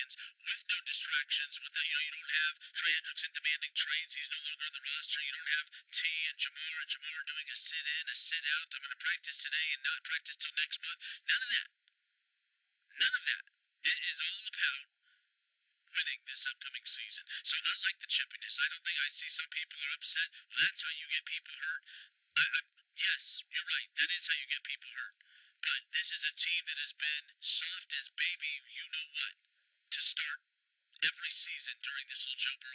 with no distractions. With the, you don't have Trey Hendrickson demanding trades. He's no longer on the roster. You don't have T and Jamar doing a sit in, a sit out. I'm going to practice today and not practice till next month. None of that. None of that. It is all about winning this upcoming season. So I like the chippiness. I don't think I see some people are upset. Well, that's how you get people hurt. Yes, you're right. That is how you get people hurt. But this is a team that has been soft as baby, you know what, to start every season during this little Joe Burrow